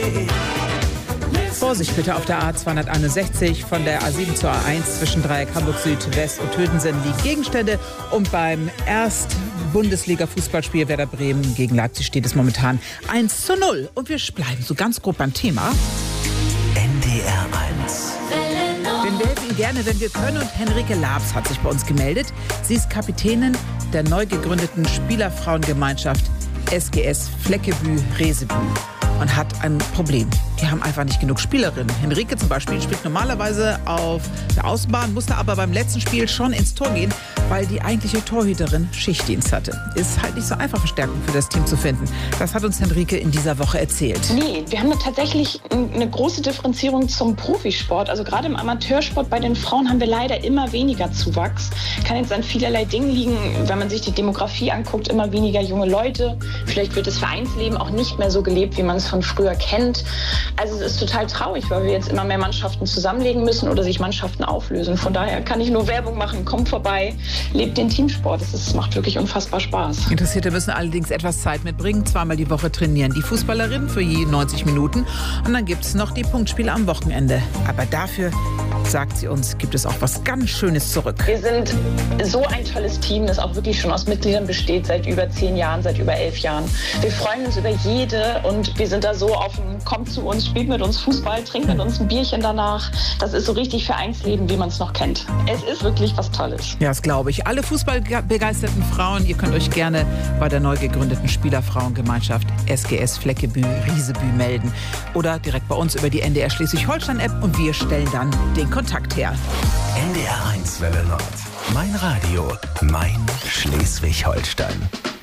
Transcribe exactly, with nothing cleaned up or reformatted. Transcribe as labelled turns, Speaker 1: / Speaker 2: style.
Speaker 1: Vorsicht bitte auf der A zweihunderteinundsechzig von der A sieben zur A eins zwischen Dreieck Hamburg Süd, West und Tötensen liegen Gegenstände. Und beim Erst-Bundesliga-Fußballspiel Werder Bremen gegen Leipzig steht es momentan eins zu null. Und wir bleiben so ganz grob beim Thema.
Speaker 2: N D R eins.
Speaker 1: Denn wir helfen Ihnen gerne, wenn wir können. Und Henrike Labs hat sich bei uns gemeldet. Sie ist Kapitänin der neu gegründeten Spielerfrauengemeinschaft S G S Fleckebü-Resebü und hat ein Problem. Die haben einfach nicht genug Spielerinnen. Henrike zum Beispiel spielt normalerweise auf der Außenbahn, musste aber beim letzten Spiel schon ins Tor gehen, weil die eigentliche Torhüterin Schichtdienst hatte. Ist halt nicht so einfach, Verstärkung für das Team zu finden. Das hat uns Henrike in dieser Woche erzählt.
Speaker 3: Nee, wir haben tatsächlich eine große Differenzierung zum Profisport. Also gerade im Amateursport bei den Frauen haben wir leider immer weniger Zuwachs. Kann jetzt an vielerlei Dingen liegen, wenn man sich die Demografie anguckt, immer weniger junge Leute. Vielleicht wird das Vereinsleben auch nicht mehr so gelebt, wie man es von früher kennt. Also es ist total traurig, weil wir jetzt immer mehr Mannschaften zusammenlegen müssen oder sich Mannschaften auflösen. Von daher kann ich nur Werbung machen. Kommt vorbei, lebt den Teamsport. Es ist, macht wirklich unfassbar Spaß.
Speaker 1: Interessierte müssen allerdings etwas Zeit mitbringen. Zweimal die Woche trainieren die Fußballerinnen für je neunzig Minuten. Und dann gibt es noch die Punktspiele am Wochenende. Aber dafür, sagt sie uns, gibt es auch was ganz Schönes zurück.
Speaker 3: Wir sind so ein tolles Team, das auch wirklich schon aus Mitgliedern besteht, seit über zehn Jahren, seit über elf Jahren. Wir freuen uns über jede und wir sind da so auf dem Kommt zu uns, spielt mit uns Fußball, trinkt mit uns ein Bierchen danach. Das ist so richtig Vereinsleben, wie man es noch kennt. Es ist wirklich was Tolles.
Speaker 1: Ja, das glaube ich. Alle fußballbegeisterten Frauen, ihr könnt euch gerne bei der neu gegründeten Spielerfrauengemeinschaft S G S Fleckebü-Resebü melden. Oder direkt bei uns über die N D R Schleswig-Holstein-App und wir stellen dann den Kontakt her.
Speaker 2: N D R eins Welle Nord. Mein Radio, mein Schleswig-Holstein.